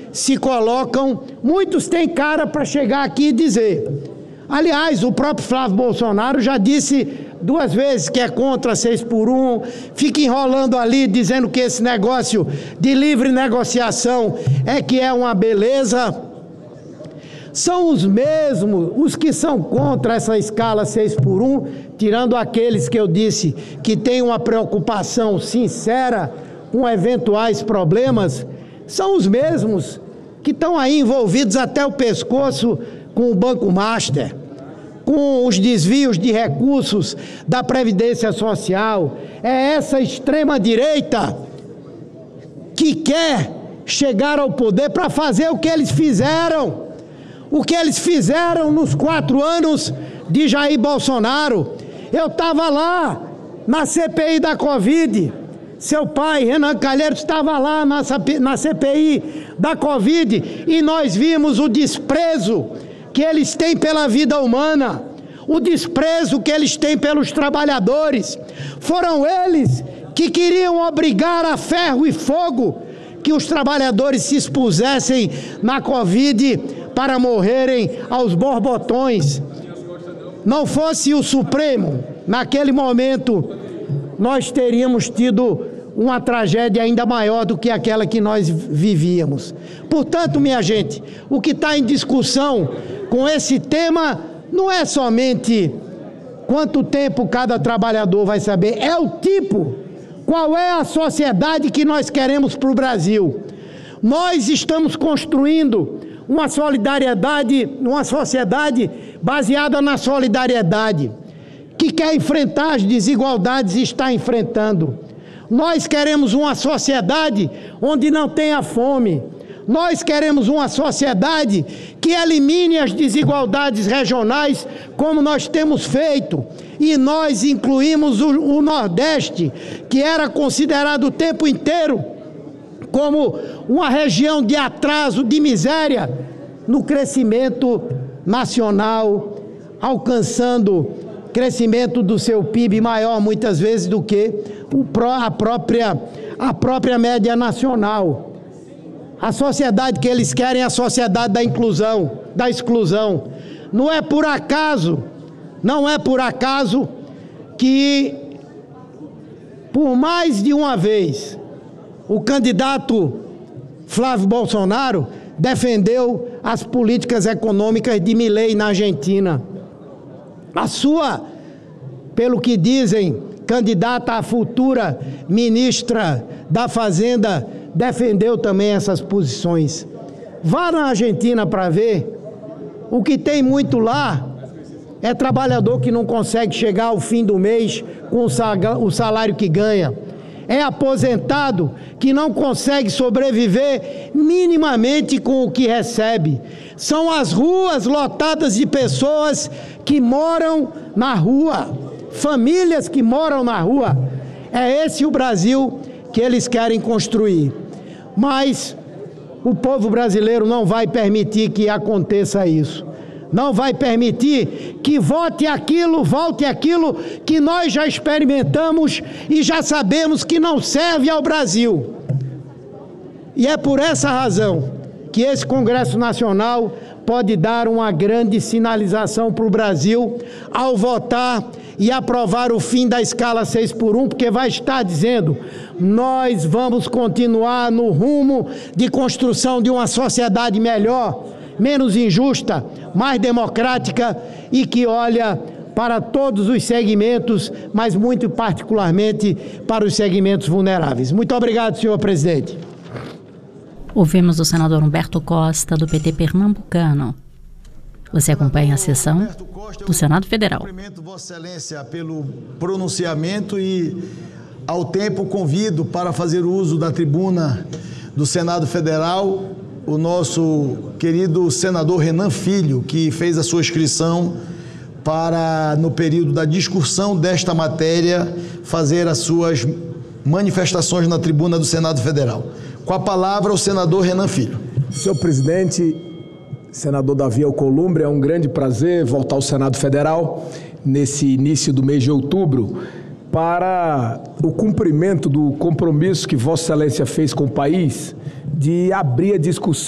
se colocam, muitos têm cara para chegar aqui e dizer. Aliás, o próprio Flávio Bolsonaro já disse 2 vezes que é contra 6x1, fica enrolando ali dizendo que esse negócio de livre negociação é que é uma beleza. São os mesmos, os que são contra essa escala 6x1, tirando aqueles que eu disse que têm uma preocupação sincera com eventuais problemas, são os mesmos que estão aí envolvidos até o pescoço com o Banco Master, com os desvios de recursos da Previdência Social. É essa extrema-direita que quer chegar ao poder para fazer o que eles fizeram. O que eles fizeram nos 4 anos de Jair Bolsonaro. Eu estava lá na CPI da Covid. Seu pai, Renan Calheiros, estava lá na CPI da Covid e nós vimos o desprezo que eles têm pela vida humana, o desprezo que eles têm pelos trabalhadores. Foram eles que queriam obrigar a ferro e fogo que os trabalhadores se expusessem na Covid para morrerem aos borbotões. Não fosse o Supremo, naquele momento, nós teríamos tido uma tragédia ainda maior do que aquela que nós vivíamos. Portanto, minha gente, o que está em discussão com esse tema não é somente quanto tempo cada trabalhador vai saber, é o tipo, qual é a sociedade que nós queremos para o Brasil. Nós estamos construindo uma solidariedade, uma sociedade baseada na solidariedade, que quer enfrentar as desigualdades e está enfrentando. Nós queremos uma sociedade onde não tenha fome. Nós queremos uma sociedade que elimine as desigualdades regionais, como nós temos feito. E nós incluímos o Nordeste, que era considerado o tempo inteiro como uma região de atraso, de miséria, no crescimento nacional, alcançando crescimento do seu PIB maior, muitas vezes, do que a própria média nacional. A sociedade que eles querem é a sociedade da inclusão, da exclusão. Não é por acaso que, por mais de uma vez, o candidato Flávio Bolsonaro defendeu as políticas econômicas de Milei na Argentina. A sua, pelo que dizem, candidata a futura ministra da Fazenda, defendeu também essas posições. Vá na Argentina para ver. O que tem muito lá é trabalhador que não consegue chegar ao fim do mês com o salário que ganha. É aposentado que não consegue sobreviver minimamente com o que recebe. São as ruas lotadas de pessoas que moram na rua, famílias que moram na rua. É esse o Brasil que eles querem construir. Mas o povo brasileiro não vai permitir que aconteça isso. Não vai permitir que volte aquilo que nós já experimentamos e já sabemos que não serve ao Brasil. E é por essa razão que esse Congresso Nacional pode dar uma grande sinalização para o Brasil ao votar e aprovar o fim da escala 6x1, porque vai estar dizendo: nós vamos continuar no rumo de construção de uma sociedade melhor, menos injusta, mais democrática e que olha para todos os segmentos, mas muito particularmente para os segmentos vulneráveis. Muito obrigado, senhor presidente. Ouvimos o senador Humberto Costa, do PT pernambucano. Você acompanha a sessão do Senado Federal. Cumprimento Vossa Excelência pelo pronunciamento e, ao tempo, convido para fazer uso da tribuna do Senado Federal o nosso querido senador Renan Filho, que fez a sua inscrição para, no período da discussão desta matéria, fazer as suas manifestações na tribuna do Senado Federal. Com a palavra, o senador Renan Filho. Senhor presidente, senador Davi Alcolumbre, é um grande prazer voltar ao Senado Federal nesse início do mês de outubro para o cumprimento do compromisso que Vossa Excelência fez com o país de abrir a discussão